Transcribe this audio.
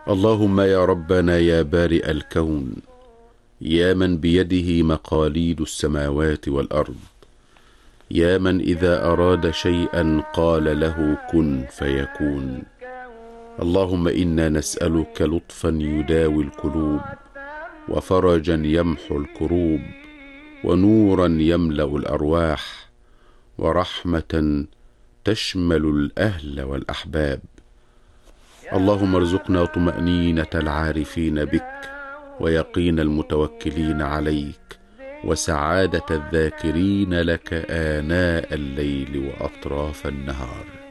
اللهم يا ربنا يا بارئ الكون، يا من بيده مقاليد السماوات والأرض، يا من إذا أراد شيئا قال له كن فيكون. اللهم إنا نسألك لطفا يداوي القلوب، وفرجا يمحو الكروب، ونورا يملأ الأرواح، ورحمة تشمل الأهل والأحباب. اللهم ارزقنا طمأنينة العارفين بك، ويقين المتوكلين عليك، وسعادة الذاكرين لك آناء الليل وأطراف النهار.